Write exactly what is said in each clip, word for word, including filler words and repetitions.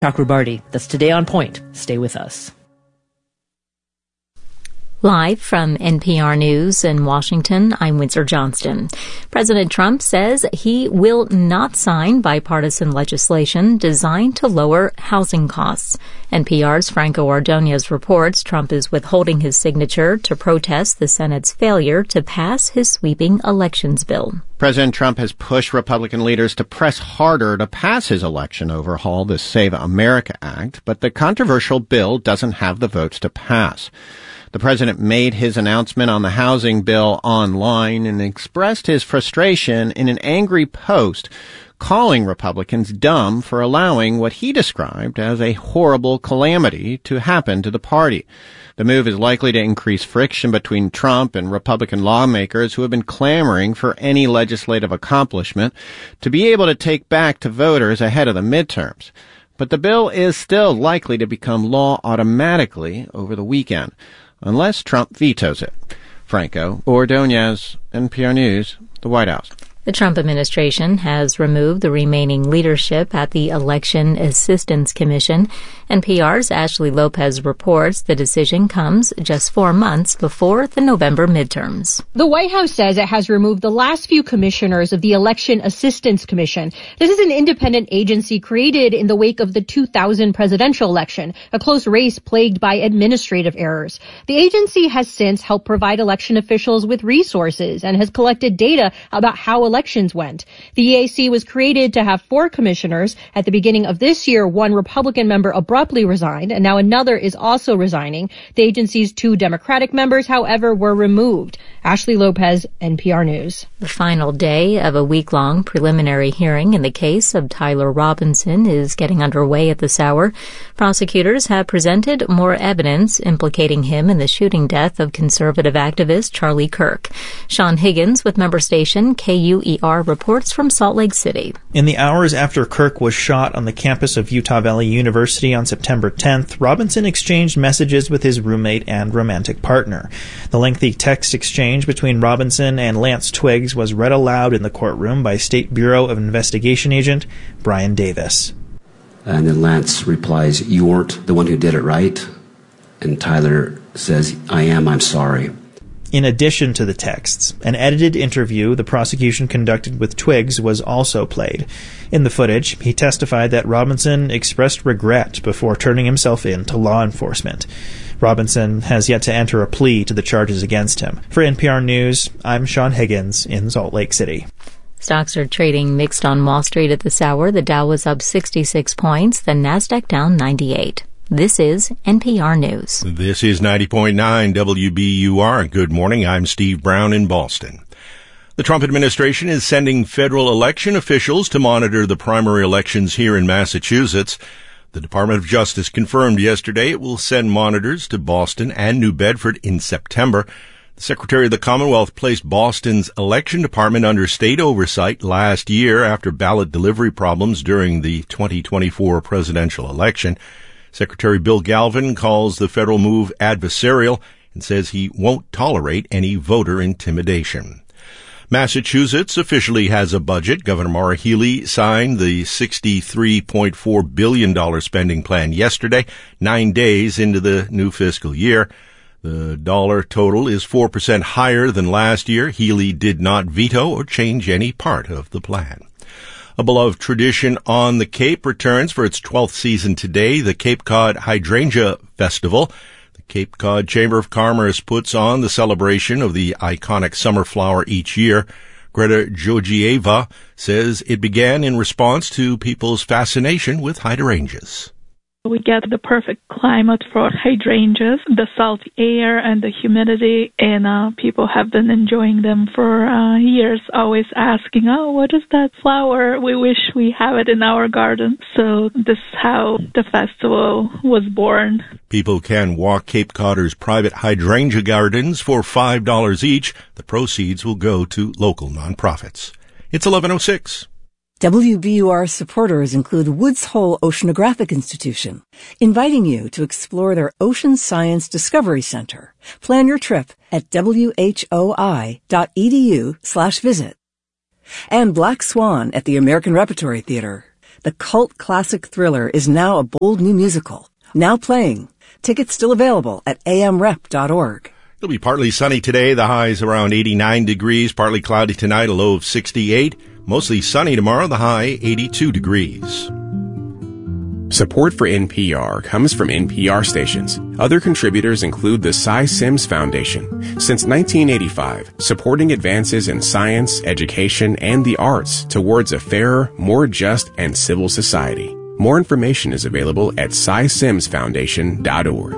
Chakrabarti, that's Today on Point. Stay with us. Live from N P R News in Washington, I'm Windsor Johnston. President Trump says he will not sign bipartisan legislation designed to lower housing costs. N P R's Franco Ordonez reports Trump is withholding his signature to protest the Senate's failure to pass his sweeping elections bill. President Trump has pushed Republican leaders to press harder to pass his election overhaul, the Save America Act, but the controversial bill doesn't have the votes to pass. The president made his announcement on the housing bill online and expressed his frustration in an angry post, calling Republicans dumb for allowing what he described as a horrible calamity to happen to the party. The move is likely to increase friction between Trump and Republican lawmakers who have been clamoring for any legislative accomplishment to be able to take back to voters ahead of the midterms. But the bill is still likely to become law automatically over the weekend, unless Trump vetoes it. Franco Ordonez, N P R News, the White House. The Trump administration has removed the remaining leadership at the Election Assistance Commission. N P R's Ashley Lopez reports the decision comes just four months before the November midterms. The White House says it has removed the last few commissioners of the Election Assistance Commission. This is an independent agency created in the wake of the two thousand presidential election, a close race plagued by administrative errors. The agency has since helped provide election officials with resources and has collected data about how elections went. The E A C was created to have four commissioners. At the beginning of this year, one Republican member abruptly resigned, and now another is also resigning. The agency's two Democratic members, however, were removed. Ashley Lopez, N P R News. The final day of a week-long preliminary hearing in the case of Tyler Robinson is getting underway at this hour. Prosecutors have presented more evidence implicating him in the shooting death of conservative activist Charlie Kirk. Sean Higgins with member station K U E R reports from Salt Lake City. In the hours after Kirk was shot on the campus of Utah Valley University on September tenth, Robinson exchanged messages with his roommate and romantic partner. The lengthy text exchange between Robinson and Lance Twiggs was read aloud in the courtroom by State Bureau of Investigation agent Brian Davis. And then Lance replies, "You weren't the one who did it, right?" And Tyler says, "I am, I'm sorry." In addition to the texts, an edited interview the prosecution conducted with Twiggs was also played. In the footage, he testified that Robinson expressed regret before turning himself in to law enforcement. Robinson has yet to enter a plea to the charges against him. For N P R News, I'm Sean Higgins in Salt Lake City. Stocks are trading mixed on Wall Street at this hour. The Dow was up sixty-six points, the Nasdaq down ninety-eight. This is N P R News. This is ninety point nine W B U R. Good morning. I'm Steve Brown in Boston. The Trump administration is sending federal election officials to monitor the primary elections here in Massachusetts. The Department of Justice confirmed yesterday it will send monitors to Boston and New Bedford in September. The Secretary of the Commonwealth placed Boston's election department under state oversight last year after ballot delivery problems during the twenty twenty-four presidential election. Secretary Bill Galvin calls the federal move adversarial and says he won't tolerate any voter intimidation. Massachusetts officially has a budget. Governor Maura Healey signed the sixty-three point four billion dollars spending plan yesterday, nine days into the new fiscal year. The dollar total is four percent higher than last year. Healey did not veto or change any part of the plan. A beloved tradition on the Cape returns for its twelfth season today, the Cape Cod Hydrangea Festival. The Cape Cod Chamber of Commerce puts on the celebration of the iconic summer flower each year. Greta Georgieva says it began in response to people's fascination with hydrangeas. We get the perfect climate for hydrangeas, the salty air and the humidity, and uh, people have been enjoying them for uh, years, always asking, oh, what is that flower? We wish we have it in our garden. So this is how the festival was born. People can walk Cape Coders' private hydrangea gardens for five dollars each. The proceeds will go to local nonprofits. It's eleven oh six. W B U R supporters include Woods Hole Oceanographic Institution, inviting you to explore their Ocean Science Discovery Center. Plan your trip at W H O I dot E D U slash visit. And Black Swan at the American Repertory Theater. The cult classic thriller is now a bold new musical. Now playing. Tickets still available at a m rep dot org. It'll be partly sunny today. The high is around eighty-nine degrees. Partly cloudy tonight, a low of sixty-eight. Mostly sunny tomorrow, the high eighty-two degrees. Support for N P R comes from N P R stations. Other contributors include the Cy Sims Foundation. Since nineteen eighty-five, supporting advances in science, education, and the arts towards a fairer, more just, and civil society. More information is available at cy sims foundation dot org.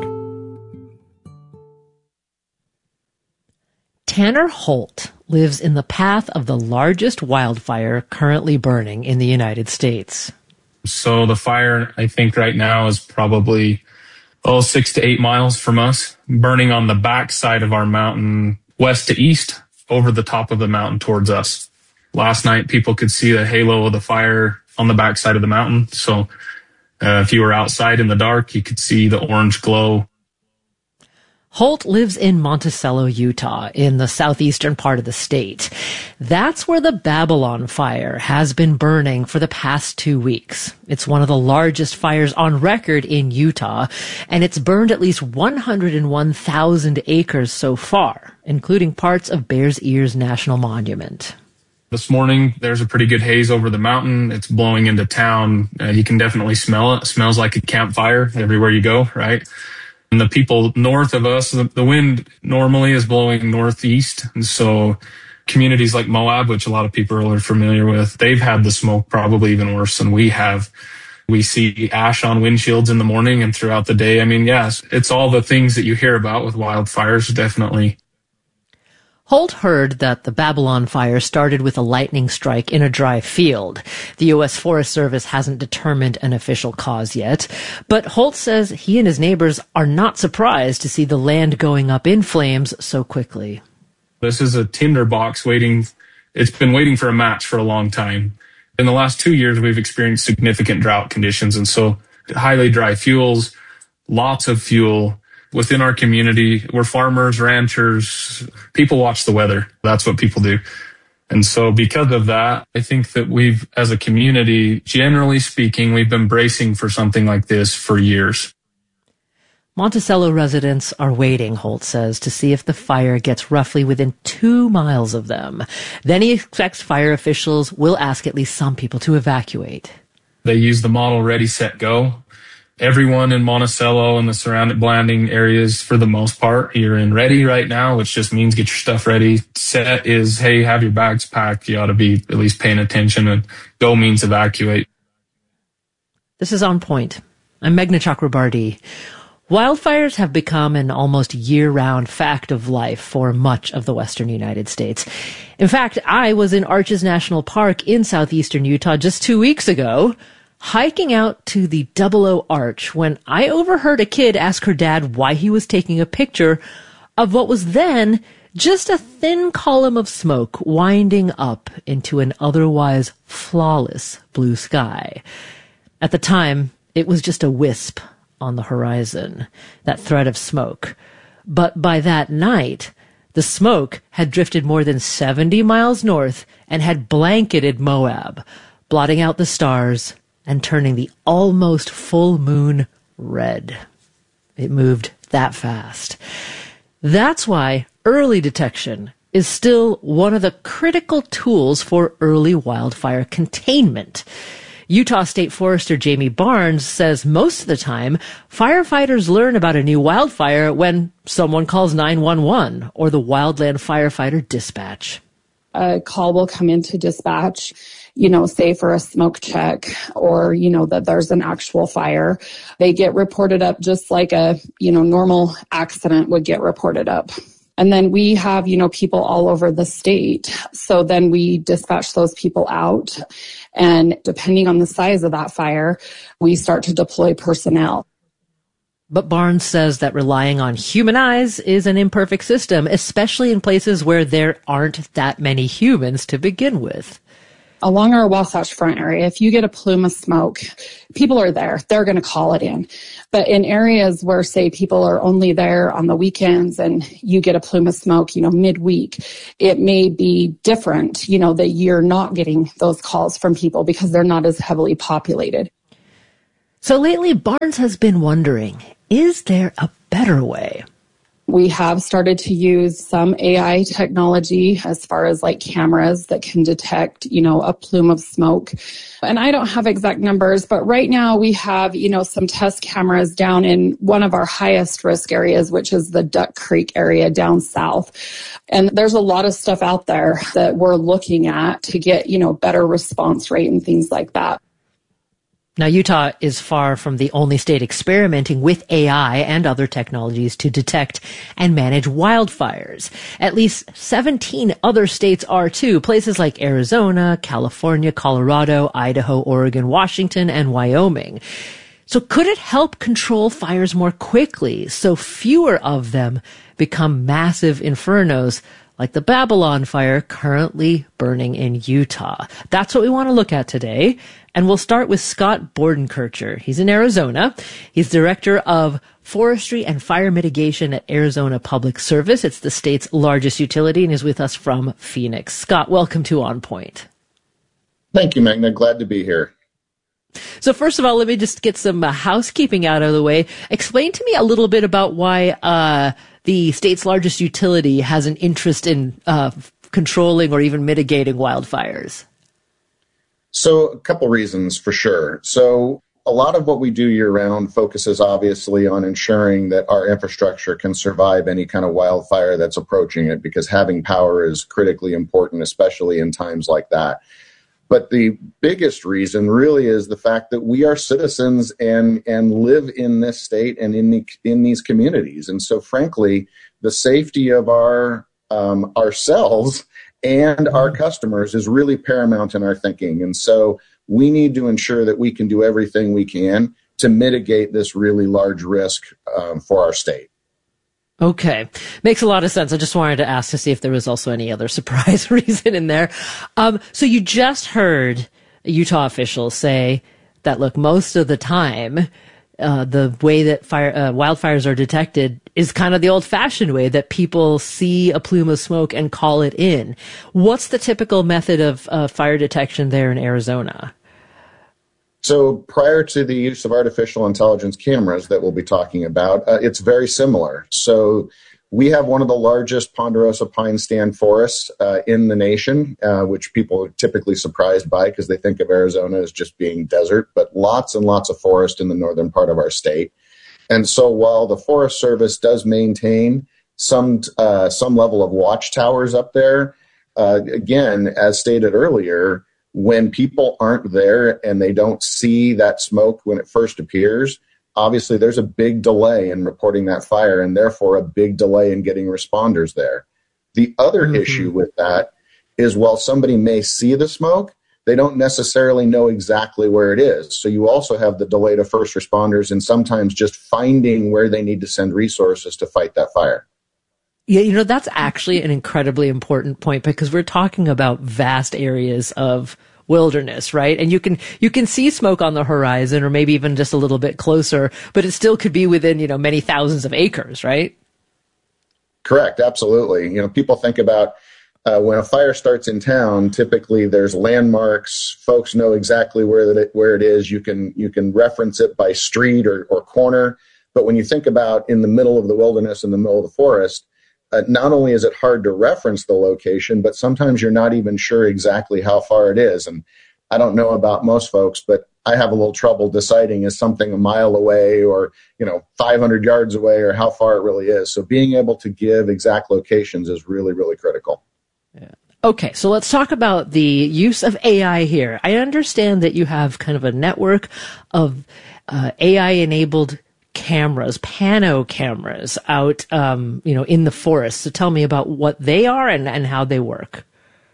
Tanner Holt lives in the path of the largest wildfire currently burning in the United States. So the fire, I think right now is probably, oh, six to eight miles from us, burning on the back side of our mountain, west to east, over the top of the mountain towards us. Last night, people could see the halo of the fire on the back side of the mountain. So uh, if you were outside in the dark, you could see the orange glow. Holt lives in Monticello, Utah, in the southeastern part of the state. That's where the Babylon fire has been burning for the past two weeks. It's one of the largest fires on record in Utah, and it's burned at least one hundred one thousand acres so far, including parts of Bears Ears National Monument. This morning, there's a pretty good haze over the mountain. It's blowing into town. Uh, you can definitely smell it. It smells like a campfire everywhere you go, right? And the people north of us, the, the wind normally is blowing northeast. And so communities like Moab, which a lot of people are familiar with, they've had the smoke probably even worse than we have. We see ash on windshields in the morning and throughout the day. I mean, yes, it's all the things that you hear about with wildfires, definitely. Holt heard that the Babylon fire started with a lightning strike in a dry field. The U S Forest Service hasn't determined an official cause yet, but Holt says he and his neighbors are not surprised to see the land going up in flames so quickly. This is a tinderbox waiting. It's been waiting for a match for a long time. In the last two years, we've experienced significant drought conditions, and so highly dry fuels, lots of fuel. Within our community, we're farmers, ranchers, people watch the weather. That's what people do. And so because of that, I think that we've, as a community, generally speaking, we've been bracing for something like this for years. Monticello residents are waiting, Holt says, to see if the fire gets roughly within two miles of them. Then he expects fire officials will ask at least some people to evacuate. They use the model ready, set, go. Everyone in Monticello and the surrounding Blanding areas, for the most part, you're in ready right now, which just means get your stuff ready. Set is, hey, have your bags packed. You ought to be at least paying attention. And go means evacuate. This is On Point. I'm Meghna Chakrabarty. Wildfires have become an almost year-round fact of life for much of the western United States. In fact, I was in Arches National Park in southeastern Utah just two weeks ago, hiking out to the Double O Arch when I overheard a kid ask her dad why he was taking a picture of what was then just a thin column of smoke winding up into an otherwise flawless blue sky. At the time, it was just a wisp on the horizon, that thread of smoke. But by that night, the smoke had drifted more than seventy miles north and had blanketed Moab, blotting out the stars and turning the almost full moon red. It moved that fast. That's why early detection is still one of the critical tools for early wildfire containment. Utah State Forester Jamie Barnes says most of the time, firefighters learn about a new wildfire when someone calls nine one one or the Wildland Firefighter Dispatch. A call will come into dispatch, you know, say for a smoke check or, you know, that there's an actual fire. They get reported up just like a, you know, normal accident would get reported up. And then we have, you know, people all over the state. So then we dispatch those people out. And depending on the size of that fire, we start to deploy personnel. But Barnes says that relying on human eyes is an imperfect system, especially in places where there aren't that many humans to begin with. Along our Wasatch Front area, if you get a plume of smoke, people are there. They're going to call it in. But in areas where, say, people are only there on the weekends and you get a plume of smoke, you know, midweek, it may be different, you know, that you're not getting those calls from people because they're not as heavily populated. So lately, Barnes has been wondering, is there a better way? We have started to use some A I technology as far as like cameras that can detect, you know, a plume of smoke. And I don't have exact numbers, but right now we have, you know, some test cameras down in one of our highest risk areas, which is the Duck Creek area down south. And there's a lot of stuff out there that we're looking at to get, you know, better response rate and things like that. Now, Utah is far from the only state experimenting with A I and other technologies to detect and manage wildfires. At least seventeen other states are too, places like Arizona, California, Colorado, Idaho, Oregon, Washington, and Wyoming. So could it help control fires more quickly so fewer of them become massive infernos like the Babylon fire currently burning in Utah? That's what we want to look at today. And we'll start with Scott Bordenkircher. He's in Arizona. He's director of forestry and fire mitigation at Arizona Public Service. It's the state's largest utility and is with us from Phoenix. Scott, welcome to On Point. Thank you, Magna. Glad to be here. So first of all, let me just get some uh, housekeeping out of the way. Explain to me a little bit about why uh the state's largest utility has an interest in uh controlling or even mitigating wildfires. So a couple reasons for sure. So a lot of what we do year round focuses obviously on ensuring that our infrastructure can survive any kind of wildfire that's approaching it, because having power is critically important, especially in times like that. But the biggest reason really is the fact that we are citizens and, and live in this state and in the, in these communities. And so frankly, the safety of our um, ourselves and our customers is really paramount in our thinking. And so we need to ensure that we can do everything we can to mitigate this really large risk um, for our state. Okay. Makes a lot of sense. I just wanted to ask to see if there was also any other surprise reason in there. Um, so you just heard Utah officials say that, look, most of the time, uh, the way that fire, uh, wildfires are detected is kind of the old-fashioned way, that people see a plume of smoke and call it in. What's the typical method of uh, fire detection there in Arizona? So prior to the use of artificial intelligence cameras that we'll be talking about, uh, it's very similar. So we have one of the largest ponderosa pine stand forests uh, in the nation, uh, which people are typically surprised by because they think of Arizona as just being desert, but lots and lots of forest in the northern part of our state. And so while the Forest Service does maintain some uh, some level of watchtowers up there, uh, again, as stated earlier, when people aren't there and they don't see that smoke when it first appears, obviously there's a big delay in reporting that fire and therefore a big delay in getting responders there. The other mm-hmm. issue with that is while somebody may see the smoke, they don't necessarily know exactly where it is. So you also have the delay to first responders and sometimes just finding where they need to send resources to fight that fire. Yeah, you know, that's actually an incredibly important point because we're talking about vast areas of wilderness, right? And you can, you can see smoke on the horizon or maybe even just a little bit closer, but it still could be within, you know, many thousands of acres, right? Correct. Absolutely. You know, people think about uh, when a fire starts in town, typically there's landmarks. Folks know exactly where that where it is. You can, you can reference it by street or, or corner. But when you think about in the middle of the wilderness, in the middle of the forest, Uh, not only is it hard to reference the location, but sometimes you're not even sure exactly how far it is. And I don't know about most folks, but I have a little trouble deciding is something a mile away or, you know, five hundred yards away or how far it really is. So being able to give exact locations is really, really critical. Yeah. Okay, so let's talk about the use of A I here. I understand that you have kind of a network of uh, A I-enabled cameras, pano cameras out, um, you know, in the forest. So tell me about what they are and, and how they work.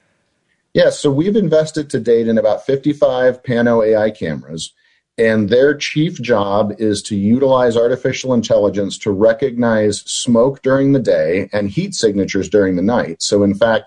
Yeah, so we've invested to date in about fifty-five pano A I cameras, and their chief job is to utilize artificial intelligence to recognize smoke during the day and heat signatures during the night. So in fact,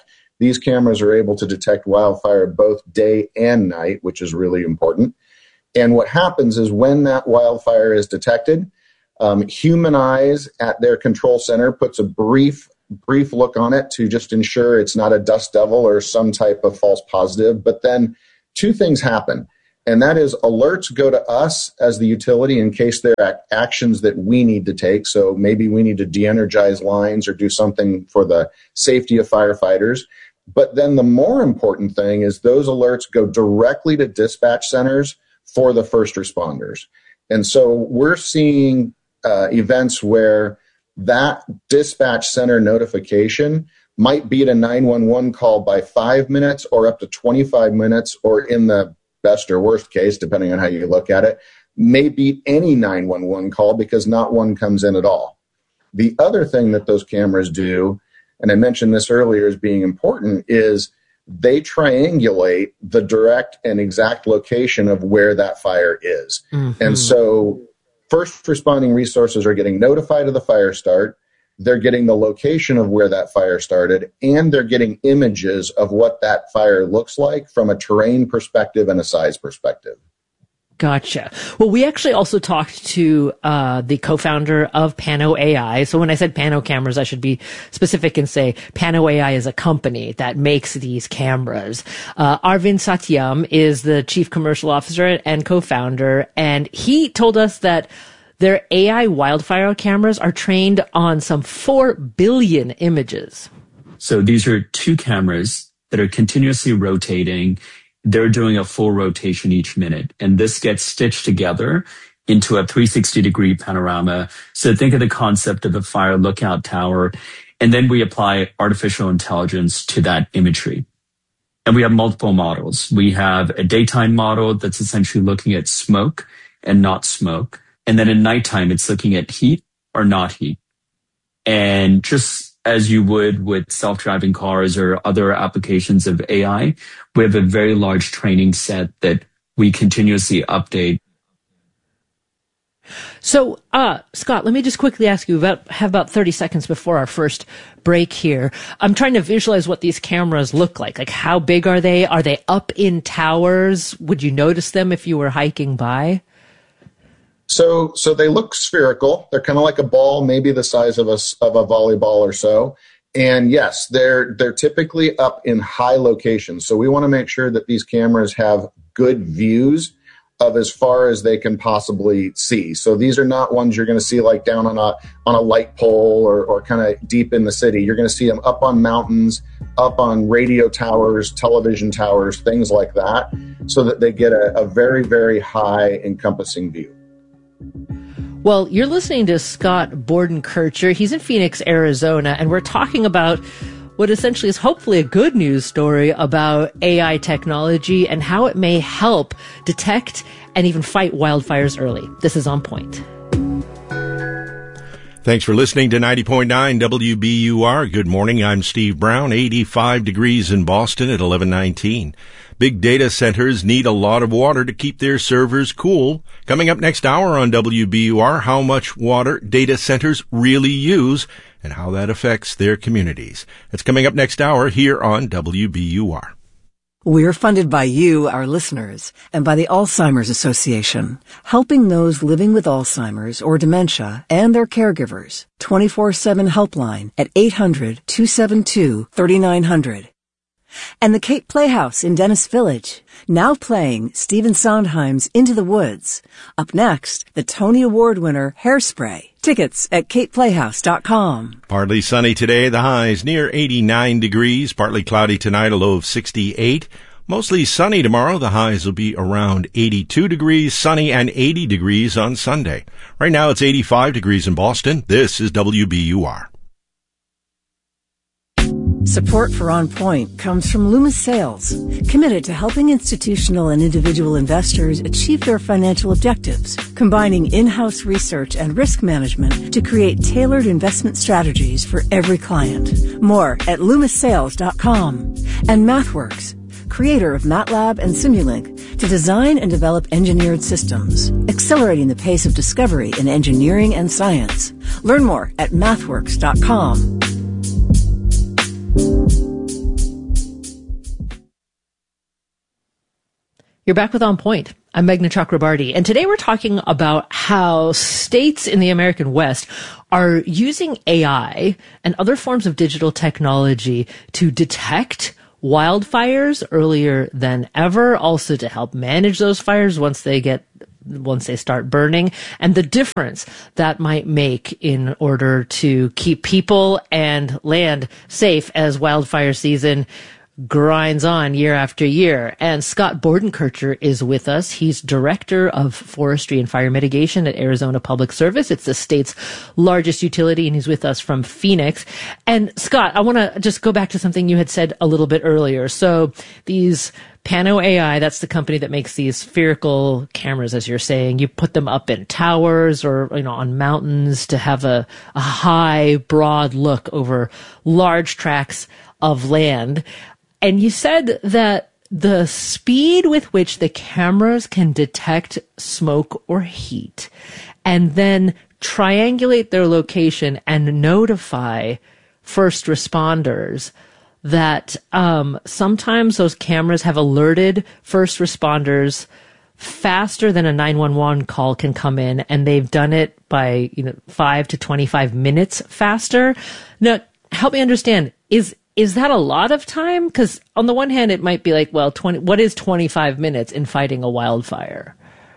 These cameras are able to detect wildfire both day and night, which is really important. And what happens is when that wildfire is detected, um, human eyes at their control center puts a brief brief look on it to just ensure it's not a dust devil or some type of false positive. But then two things happen, and that is alerts go to us as the utility in case there are actions that we need to take. So maybe we need to de-energize lines or do something for the safety of firefighters. But then the more important thing is those alerts go directly to dispatch centers for the first responders. And so we're seeing uh, events where that dispatch center notification might beat a nine one one call by five minutes or up to twenty-five minutes, or in the best or worst case, depending on how you look at it, may beat any nine one one call because not one comes in at all. The other thing that those cameras do, and I mentioned this earlier as being important, is they triangulate the direct and exact location of where that fire is. Mm-hmm. And so first responding resources are getting notified of the fire start, they're getting the location of where that fire started, and they're getting images of what that fire looks like from a terrain perspective and a size perspective. Gotcha. Well, we actually also talked to uh the co-founder of Pano A I. So when I said Pano cameras, I should be specific and say Pano A I is a company that makes these cameras. Uh Arvind Satyam is the chief commercial officer and co-founder, and he told us that their A I wildfire cameras are trained on some four billion images. So these are two cameras that are continuously rotating. They're doing a full rotation each minute, and this gets stitched together into a three hundred sixty degree panorama. So think of the concept of a fire lookout tower, and then we apply artificial intelligence to that imagery. And we have multiple models. We have a daytime model that's essentially looking at smoke and not smoke. And then at nighttime, it's looking at heat or not heat. And just as you would with self-driving cars or other applications of A I, we have a very large training set that we continuously update. So, uh, Scott, let me just quickly ask you, about have about thirty seconds before our first break here. I'm trying to visualize what these cameras look like. Like, how big are they? Are they up in towers? Would you notice them if you were hiking by? So, so they look spherical. They're kind of like a ball, maybe the size of a of a volleyball or so. And yes, they're they're typically up in high locations. So we want to make sure that these cameras have good views of as far as they can possibly see. So these are not ones you're going to see like down on a on a light pole or or kind of deep in the city. You're going to see them up on mountains, up on radio towers, television towers, things like that, so that they get a, a very, very high encompassing view. Well, you're listening to Scott Borden-Kircher. He's in Phoenix, Arizona, and we're talking about what essentially is hopefully a good news story about A I technology and how it may help detect and even fight wildfires early. This is On Point. Thanks for listening to ninety point nine W B U R. Good morning. I'm Steve Brown. eighty-five degrees in Boston at eleven nineteen. Big data centers need a lot of water to keep their servers cool. Coming up next hour on W B U R, how much water data centers really use and how that affects their communities. That's coming up next hour here on W B U R. We're funded by you, our listeners, and by the Alzheimer's Association, helping those living with Alzheimer's or dementia and their caregivers. twenty-four seven helpline at eight hundred, two seven two, three nine zero zero. And the Cape Playhouse in Dennis Village, now playing Stephen Sondheim's Into the Woods. Up next, the Tony Award winner Hairspray. Tickets at cape playhouse dot com. Partly sunny today, the highs near eighty-nine degrees. Partly cloudy tonight, a low of sixty-eight. Mostly sunny tomorrow, the highs will be around eighty-two degrees, sunny and eighty degrees on Sunday. Right now it's eighty-five degrees in Boston. This is W B U R. Support for On Point comes from Loomis Sales, committed to helping institutional and individual investors achieve their financial objectives, combining in-house research and risk management to create tailored investment strategies for every client. More at loomis sales dot com. And MathWorks, creator of MATLAB and Simulink, to design and develop engineered systems, accelerating the pace of discovery in engineering and science. Learn more at mathworks dot com. You're back with On Point. I'm Meghna Chakrabarty, and today we're talking about how states in the American West are using A I and other forms of digital technology to detect wildfires earlier than ever, also to help manage those fires once they get once they start burning, and the difference that might make in order to keep people and land safe as wildfire season grinds on year after year. And Scott Bordenkircher is with us. He's Director of Forestry and Fire Mitigation at Arizona Public Service. It's the state's largest utility, and he's with us from Phoenix. And Scott, I want to just go back to something you had said a little bit earlier. So these Pano A I, that's the company that makes these spherical cameras, as you're saying. You put them up in towers or, you know, on mountains to have a, a high, broad look over large tracts of land. And you said that the speed with which the cameras can detect smoke or heat and then triangulate their location and notify first responders that um, sometimes those cameras have alerted first responders faster than a nine one one call can come in, and they've done it by, you know, five to twenty-five minutes faster. Now, help me understand, is Is that a lot of time? Because on the one hand, it might be like, well, twenty, what is twenty-five minutes in fighting a wildfire?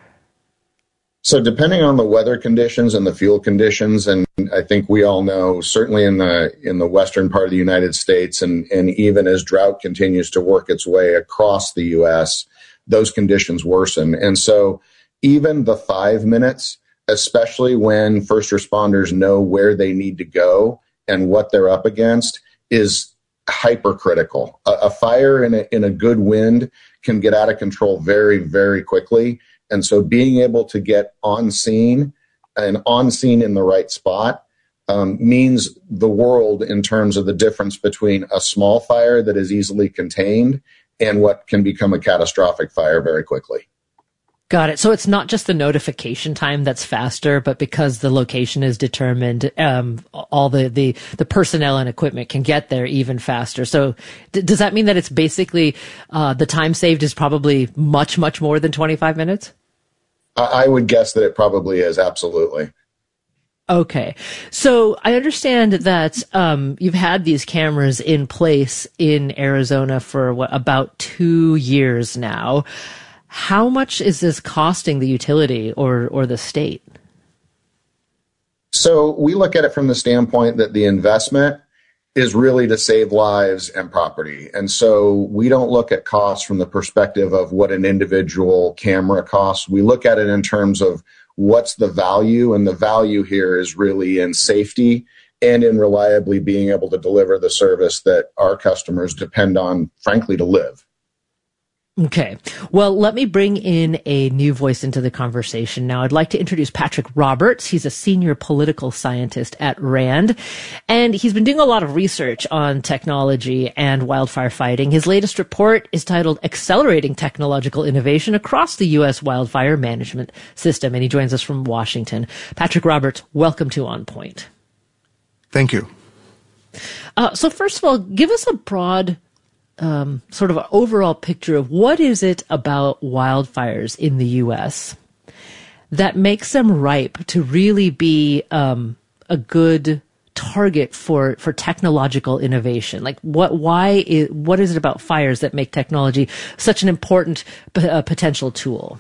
So depending on the weather conditions and the fuel conditions, and I think we all know, certainly in the in the western part of the United States, and, and even as drought continues to work its way across the U S, those conditions worsen. And so even the five minutes, especially when first responders know where they need to go and what they're up against, is hypercritical. A, a fire in a, in a good wind can get out of control very, very quickly. And so being able to get on scene and on scene in the right spot um, means the world in terms of the difference between a small fire that is easily contained and what can become a catastrophic fire very quickly. Got it. So it's not just the notification time that's faster, but because the location is determined, um, all the, the, the personnel and equipment can get there even faster. So d- does that mean that it's basically, uh, the time saved is probably much, much more than twenty-five minutes? I, I would guess that it probably is. Absolutely. Okay. So I understand that, um, you've had these cameras in place in Arizona for what, about two years now. How much is this costing the utility or, or the state? So we look at it from the standpoint that the investment is really to save lives and property. And so we don't look at costs from the perspective of what an individual camera costs. We look at it in terms of what's the value, and the value here is really in safety and in reliably being able to deliver the service that our customers depend on, frankly, to live. Okay. Well, let me bring in a new voice into the conversation now. I'd like to introduce Patrick Roberts. He's a senior political scientist at RAND, and he's been doing a lot of research on technology and wildfire fighting. His latest report is titled Accelerating Technological Innovation Across the U S Wildfire Management System, and he joins us from Washington. Patrick Roberts, welcome to On Point. Thank you. Uh, so first of all, give us a broad Um, sort of an overall picture of what is it about wildfires in the U S that makes them ripe to really be um, a good target for, for technological innovation. Like what, why is, what is it about fires that make technology such an important uh, potential tool?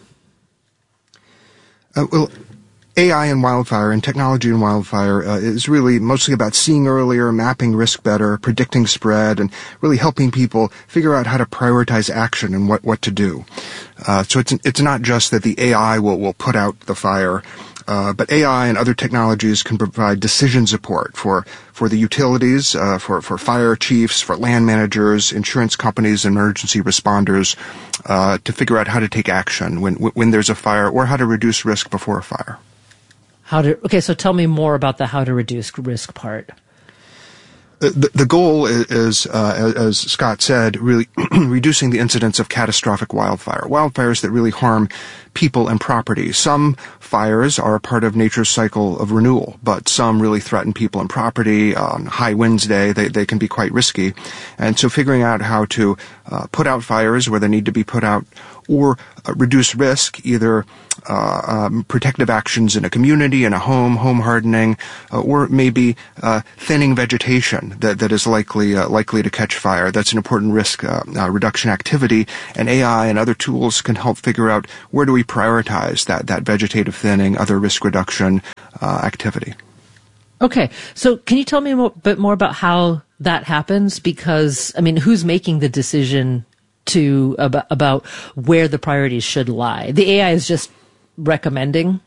Uh, well, A I in wildfire and technology in wildfire uh, is really mostly about seeing earlier, mapping risk better, predicting spread, and really helping people figure out how to prioritize action and what, what to do. Uh, so it's it's not just that the A I will, will put out the fire, uh, but A I and other technologies can provide decision support for, for the utilities, uh, for, for fire chiefs, for land managers, insurance companies, emergency responders, uh, to figure out how to take action when, when there's a fire or how to reduce risk before a fire. How to, okay, so tell me more about the how to reduce risk part. The, the goal is, is uh, as Scott said, really reducing the incidence of catastrophic wildfire, wildfires that really harm people and property. Some fires are a part of nature's cycle of renewal, but some really threaten people and property. On high winds day, they, they can be quite risky. And so figuring out how to uh, put out fires where they need to be put out or uh, reduce risk, either uh, um, protective actions in a community, in a home, home hardening, uh, or maybe uh, thinning vegetation that, that is likely uh, likely to catch fire. That's an important risk uh, uh, reduction activity, and A I and other tools can help figure out where do we prioritize that, that vegetative thinning, other risk reduction uh, activity. Okay, so can you tell me a bit more about how that happens? Because, I mean, who's making the decision to about, about where the priorities should lie? The A I is just recommending?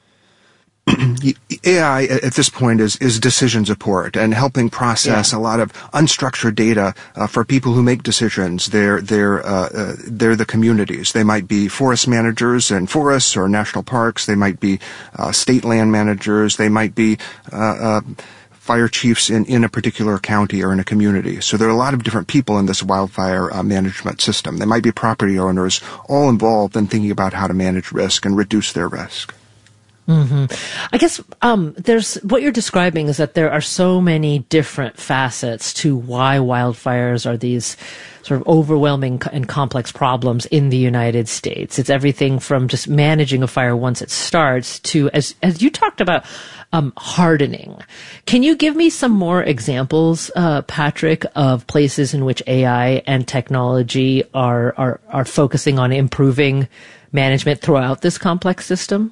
A I at this point is, is decision support and helping process yeah. a lot of unstructured data uh, for people who make decisions. They're they're uh, uh, they're the communities. They might be forest managers in forests or national parks. They might be uh, state land managers. They might be uh, uh, fire chiefs in, in a particular county or in a community. So there are a lot of different people in this wildfire uh, management system. They might be property owners, all involved in thinking about how to manage risk and reduce their risk. Mm-hmm. I guess um, there's what you're describing is that there are so many different facets to why wildfires are these sort of overwhelming and complex problems in the United States. It's everything from just managing a fire once it starts to, as as you talked about, um, hardening. Can you give me some more examples, uh, Patrick, of places in which A I and technology are are are focusing on improving management throughout this complex system?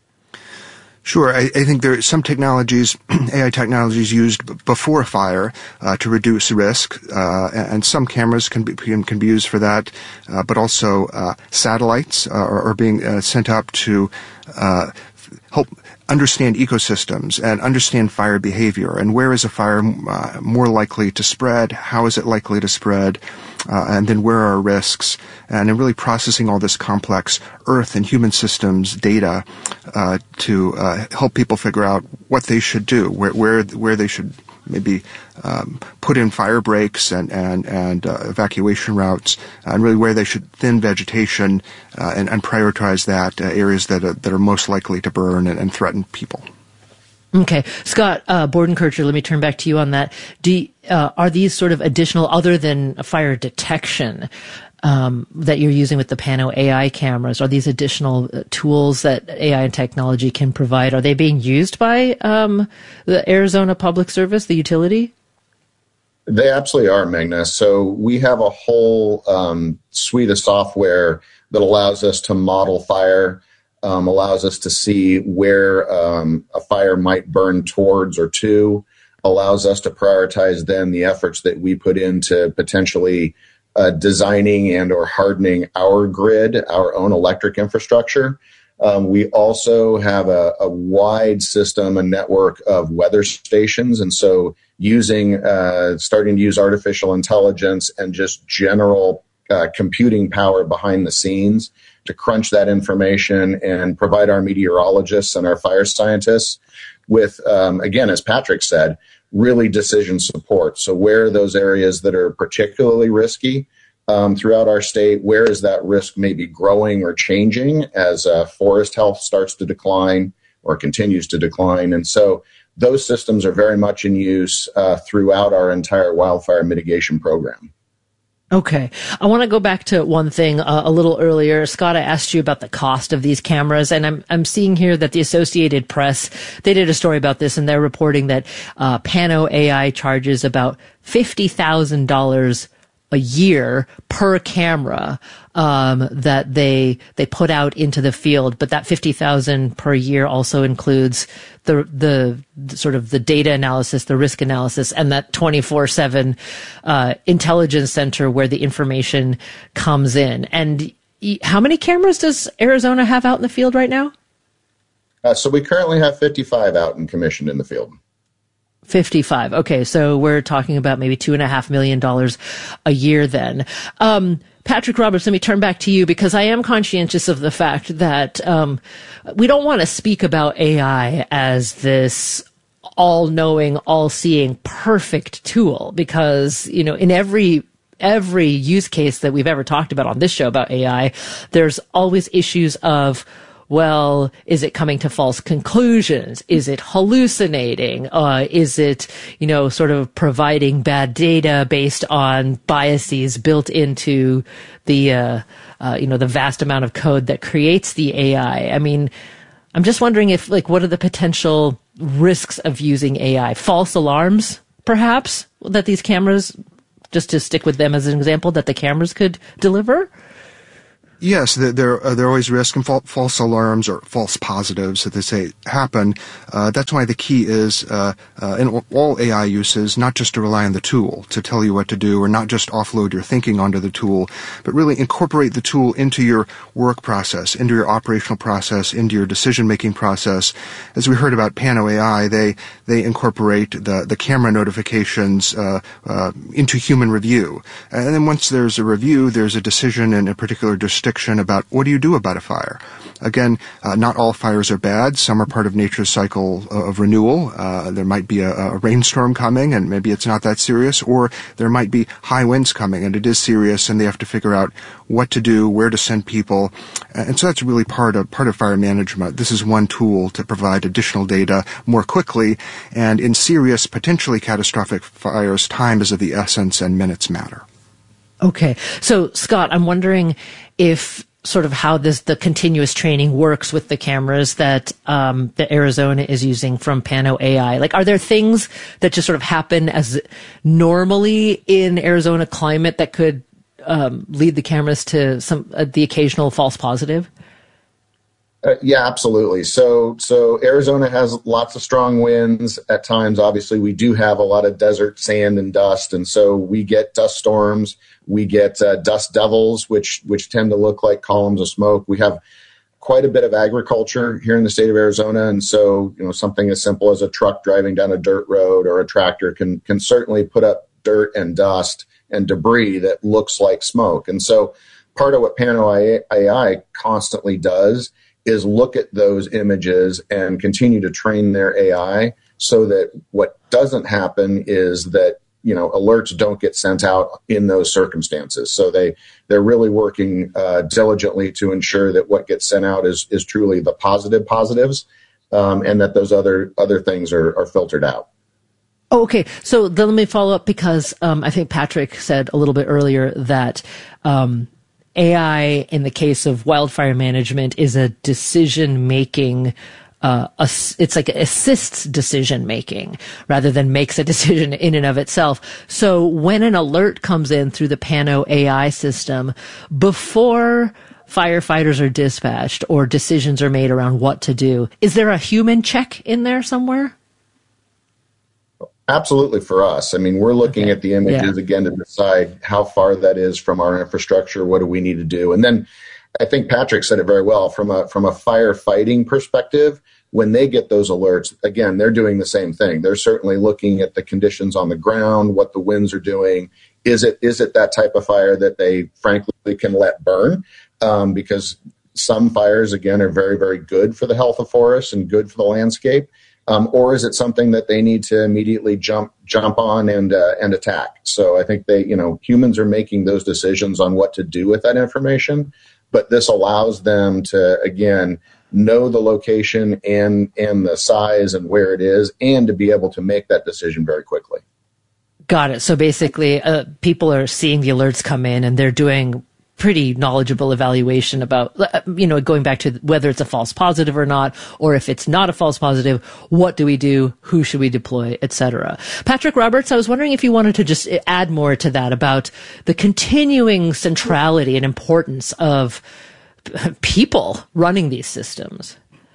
Sure. I, I think there are some technologies, A I technologies used b- before fire uh, to reduce risk, uh, and some cameras can be can, can be used for that. Uh, but also uh, satellites uh, are, are being uh, sent up to uh, help understand ecosystems and understand fire behavior and where is a fire uh, more likely to spread, how is it likely to spread, uh, and then where are risks, and in really processing all this complex earth and human systems data uh, to uh, help people figure out what they should do, where where, where they should maybe um, put in fire breaks and and and uh, evacuation routes, and really where they should thin vegetation uh, and, and prioritize that uh, areas that are, that are most likely to burn and, and threaten people. Okay, Scott uh, Bordenkircher, let me turn back to you on that. Do you, uh, are these sort of additional, other than fire detection, um, that you're using with the Pano A I cameras? Are these additional uh, tools that A I and technology can provide? Are they being used by um, the Arizona Public Service, the utility? They absolutely are, Magna. So we have a whole um, suite of software that allows us to model fire, um, allows us to see where um, a fire might burn towards or to, allows us to prioritize then the efforts that we put into potentially uh, designing and or hardening our grid, our own electric infrastructure. Um, we also have a, a wide system, a network of weather stations. And so using, uh, starting to use artificial intelligence and just general uh, computing power behind the scenes to crunch that information and provide our meteorologists and our fire scientists with, um, again, as Patrick said, really decision support. So where are those areas that are particularly risky Um, throughout our state? Where is that risk maybe growing or changing as uh, forest health starts to decline or continues to decline? And so those systems are very much in use uh, throughout our entire wildfire mitigation program. Okay. I want to go back to one thing uh, a little earlier. Scott, I asked you about the cost of these cameras, and I'm I'm seeing here that the Associated Press, they did a story about this, and they're reporting that uh, Pano A I charges about fifty thousand dollars a year per camera um, that they they put out into the field, but that fifty thousand per year also includes the the sort of the data analysis, the risk analysis, and that twenty-four seven uh, intelligence center where the information comes in. And how many cameras does Arizona have out in the field right now? Uh, so we currently have fifty-five out and commissioned in the field. fifty-five. Okay, so we're talking about maybe two and a half million dollars a year then. Um, Patrick Roberts, let me turn back to you because I am conscientious of the fact that um, we don't want to speak about A I as this all-knowing, all-seeing, perfect tool because, you know, in every every use case that we've ever talked about on this show about A I, there's always issues of, well, is it coming to false conclusions? Is it hallucinating? Uh, is it, you know, sort of providing bad data based on biases built into the, uh, uh, you know, the vast amount of code that creates the A I. I mean, I'm just wondering if, like, what are the potential risks of using A I? False alarms, perhaps, that these cameras, just to stick with them as an example, that the cameras could deliver? Yes, there there, uh, there are always risks, and fa- false alarms or false positives, that they say, happen. Uh, that's why the key is, uh, uh, in all A I uses, not just to rely on the tool to tell you what to do, or not just offload your thinking onto the tool, but really incorporate the tool into your work process, into your operational process, into your decision-making process. As we heard about Pano A I, they they incorporate the, the camera notifications uh, uh, into human review. And then once there's a review, there's a decision in a particular jurisdiction about what do you do about a fire. Again, uh, not all fires are bad. Some are part of nature's cycle of renewal. Uh, there might be a, a rainstorm coming, and maybe it's not that serious, or there might be high winds coming, and it is serious, and they have to figure out what to do, where to send people. And so that's really part of part of fire management. This is one tool to provide additional data more quickly, and in serious, potentially catastrophic fires, time is of the essence and minutes matter. Okay. So, Scott, I'm wondering if sort of how this, the continuous training works with the cameras that, um, that Arizona is using from Pano A I. Like, are there things that just sort of happen as normally in Arizona climate that could, um, lead the cameras to some, uh, the occasional false positive? Uh, yeah, absolutely. So, so Arizona has lots of strong winds at times. Obviously, we do have a lot of desert sand and dust, and so we get dust storms. We get uh, dust devils, which which tend to look like columns of smoke. We have quite a bit of agriculture here in the state of Arizona, and so you know something as simple as a truck driving down a dirt road or a tractor can can certainly put up dirt and dust and debris that looks like smoke. And so, part of what Pano A I constantly does is look at those images and continue to train their A I so that what doesn't happen is that, you know, alerts don't get sent out in those circumstances. So they, they're really working uh, diligently to ensure that what gets sent out is, is truly the positive positives, um, and that those other, other things are, are filtered out. Oh, okay. So then let me follow up because um, I think Patrick said a little bit earlier that um, A I, in the case of wildfire management, is a decision-making, uh, ass- it's like it assists decision-making rather than makes a decision in and of itself. So when an alert comes in through the Pano A I system, before firefighters are dispatched or decisions are made around what to do, is there a human check in there somewhere? Absolutely for us. I mean, we're looking okay. at the images yeah. again to decide how far that is from our infrastructure. What do we need to do? And then I think Patrick said it very well from a, from a firefighting perspective. When they get those alerts, again, they're doing the same thing. They're certainly looking at the conditions on the ground, what the winds are doing. Is it, is it that type of fire that they frankly can let burn? Um, because some fires, again, are very, very good for the health of forests and good for the landscape. Um, or is it something that they need to immediately jump jump on and uh, and attack? So I think they, you know, humans are making those decisions on what to do with that information, but this allows them to, again, know the location and and the size and where it is, and to be able to make that decision very quickly. Got it. So basically, uh, people are seeing the alerts come in, and they're doing pretty knowledgeable evaluation about, you know, going back to whether it's a false positive or not, or if it's not a false positive, what do we do? Who should we deploy, et cetera. Patrick Roberts, I was wondering if you wanted to just add more to that about the continuing centrality and importance of people running these systems.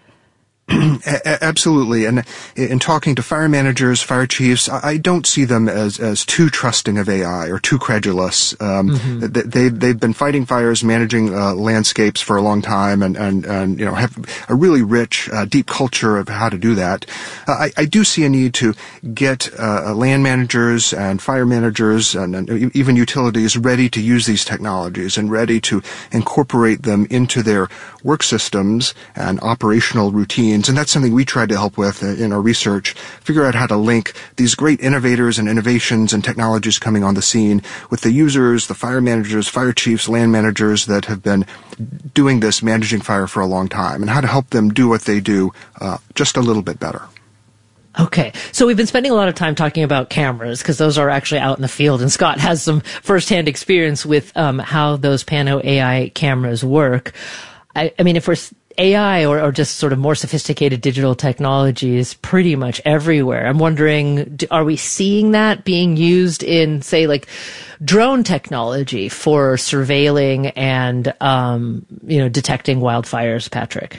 Absolutely. And in talking to fire managers, fire chiefs, I don't see them as, as too trusting of A I or too credulous. Um, mm-hmm. they, they've been fighting fires, managing uh, landscapes for a long time, and, and, and, you know, have a really rich, uh, deep culture of how to do that. Uh, I, I do see a need to get uh, land managers and fire managers and, and even utilities ready to use these technologies and ready to incorporate them into their work systems and operational routines. And that's something we tried to help with in our research, figure out how to link these great innovators and innovations and technologies coming on the scene with the users, the fire managers, fire chiefs, land managers that have been doing this, managing fire for a long time, and how to help them do what they do uh, just a little bit better. Okay. So we've been spending a lot of time talking about cameras because those are actually out in the field, and Scott has some firsthand experience with um, how those Pano A I cameras work. I, I mean, if we're A I or, or just sort of more sophisticated digital technology is pretty much everywhere. I'm wondering, do, are we seeing that being used in, say, like drone technology for surveilling and, um, you know, detecting wildfires, Patrick?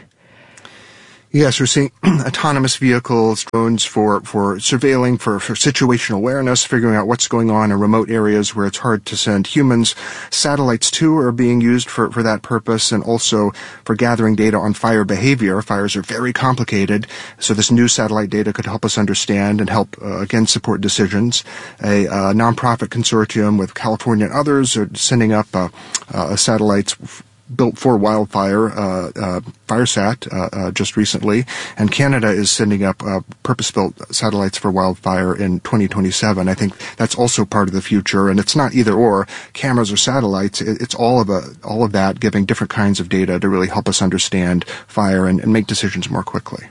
Yes, we're seeing autonomous vehicles, drones for, for surveilling, for, for situational awareness, figuring out what's going on in remote areas where it's hard to send humans. Satellites, too, are being used for, for that purpose, and also for gathering data on fire behavior. Fires are very complicated, so this new satellite data could help us understand and help, uh, again, support decisions. A uh, nonprofit consortium with California and others are sending up uh, uh, satellites built for wildfire, uh, uh, FireSat, uh, uh, just recently, and Canada is sending up uh, purpose-built satellites for wildfire in twenty twenty-seven. I think that's also part of the future, and it's not either or, cameras or satellites. It, it's all of a, all of that, giving different kinds of data to really help us understand fire and, and make decisions more quickly.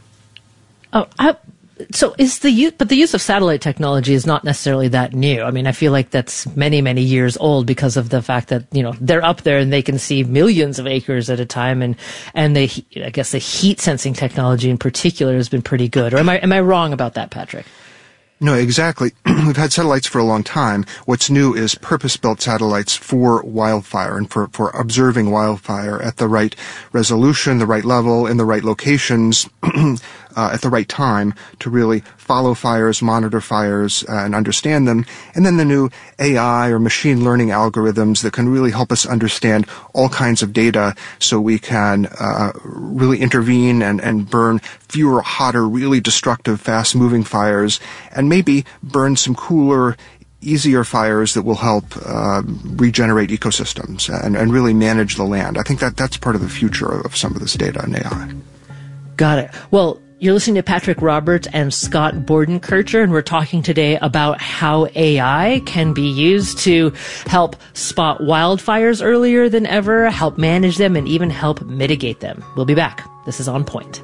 Oh, I, so is the use, but the use of satellite technology is not necessarily that new. I mean, I feel like that's many, many years old because of the fact that, you know, they're up there and they can see millions of acres at a time, and, and they, I guess the heat sensing technology in particular has been pretty good. Or am I, am I wrong about that, Patrick? No, exactly. We've had satellites for a long time. What's new is purpose-built satellites for wildfire and for, for observing wildfire at the right resolution, the right level, in the right locations, uh, at the right time to really follow fires, monitor fires, uh, and understand them. And then the new A I or machine learning algorithms that can really help us understand all kinds of data so we can uh, really intervene and, and burn fewer, hotter, really destructive, fast-moving fires, and maybe burn some cooler, easier fires that will help uh, regenerate ecosystems and, and really manage the land. I think that that's part of the future of some of this data in A I. Got it. Well, you're listening to Patrick Roberts and Scott Bordenkircher, and we're talking today about how A I can be used to help spot wildfires earlier than ever, help manage them, and even help mitigate them. We'll be back. This is On Point.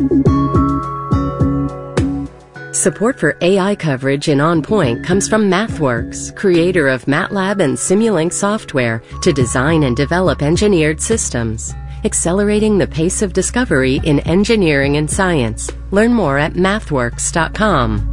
Support for A I coverage in On Point comes from MathWorks, creator of MATLAB and Simulink software to design and develop engineered systems, accelerating the pace of discovery in engineering and science. Learn more at mathworks dot com.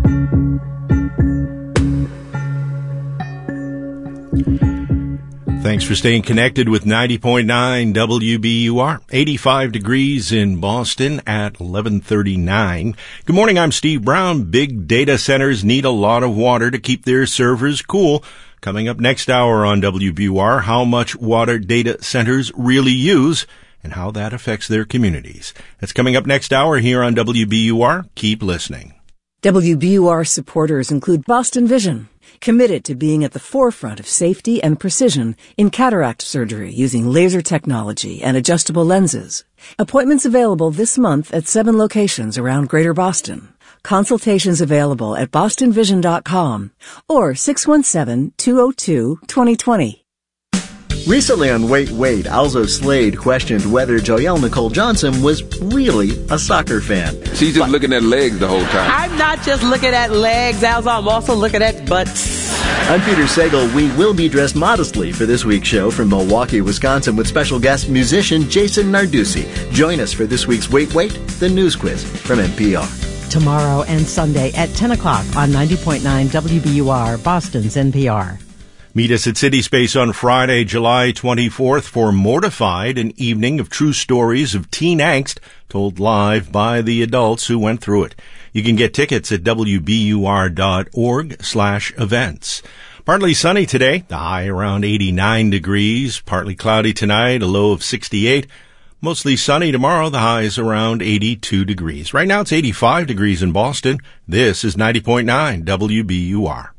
Thanks for staying connected with ninety point nine W B U R. eighty-five degrees in Boston at eleven thirty-nine. Good morning, I'm Steve Brown. Big data centers need a lot of water to keep their servers cool. Coming up next hour on W B U R, how much water data centers really use and how that affects their communities. That's coming up next hour here on W B U R. Keep listening. W B U R supporters include Boston Vision, committed to being at the forefront of safety and precision in cataract surgery using laser technology and adjustable lenses. Appointments available this month at seven locations around Greater Boston. Consultations available at boston vision dot com or six one seven, two oh two, two oh two oh. Recently on Wait, Wait, Alzo Slade questioned whether Joelle Nicole Johnson was really a soccer fan. She's just but, looking at legs the whole time. I'm not just looking at legs, Alzo. I'm also looking at butts. I'm Peter Sagal. We will be dressed modestly for this week's show from Milwaukee, Wisconsin, with special guest musician Jason Narducci. Join us for this week's Wait, Wait, the news quiz from N P R. Tomorrow and Sunday at ten o'clock on ninety point nine W B U R, Boston's N P R. Meet us at City Space on Friday, July twenty-fourth for Mortified, an evening of true stories of teen angst told live by the adults who went through it. You can get tickets at W B U R dot org slash events. Partly sunny today, the high around eighty-nine degrees. Partly cloudy tonight, a low of sixty-eight. Mostly sunny tomorrow, the high is around eighty-two degrees. Right now it's eighty-five degrees in Boston. This is ninety point nine W B U R.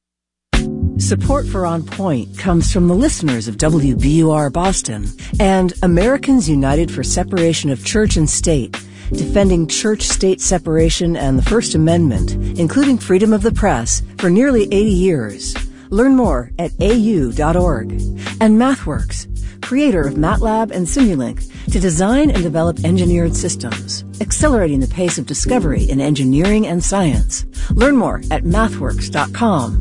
Support for On Point comes from the listeners of W B U R Boston and Americans United for Separation of Church and State, defending church-state separation and the First Amendment, including freedom of the press, for nearly eighty years. Learn more at A U dot org. And MathWorks, creator of MATLAB and Simulink, to design and develop engineered systems. accelerating the pace of discovery in engineering and science. Learn more at mathworks dot com.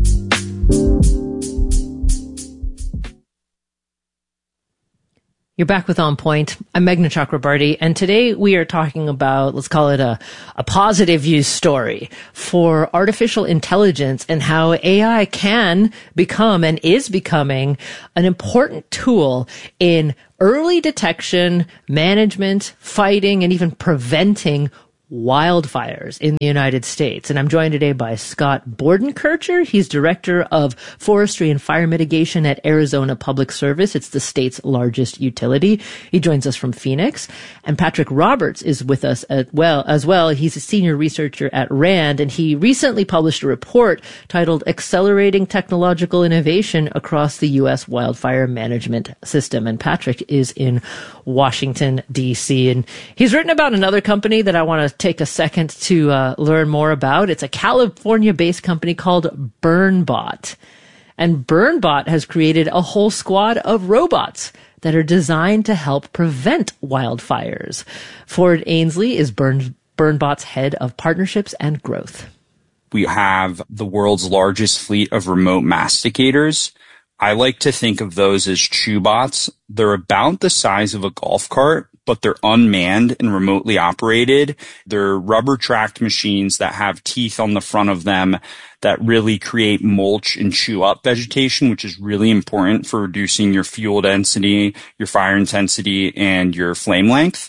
You're back with On Point. I'm Meghna Chakrabarty, and today we are talking about, let's call it a, a positive use story for artificial intelligence and how A I can become and is becoming an important tool in early detection, management, fighting, and even preventing wildfires in the United States. And I'm joined today by Scott Bordenkircher. He's Director of Forestry and Fire Mitigation at Arizona Public Service. It's the state's largest utility. He joins us from Phoenix. And Patrick Roberts is with us as well. As well. He's a senior researcher at RAND, and he recently published a report titled Accelerating Technological Innovation Across the U S Wildfire Management System. And Patrick is in Washington, D C. And he's written about another company that I want to take a second to uh, learn more about. It's a California-based company called BurnBot. And BurnBot has created a whole squad of robots that are designed to help prevent wildfires. Ford Ainsley is Burn, BurnBot's head of partnerships and growth. We have the world's largest fleet of remote masticators. I like to think of those as chewbots. They're about the size of a golf cart, but they're unmanned and remotely operated. They're rubber-tracked machines that have teeth on the front of them that really create mulch and chew up vegetation, which is really important for reducing your fuel density, your fire intensity, and your flame length.